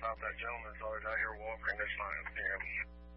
stop that gentleman. So I was out here walking at 5 p.m.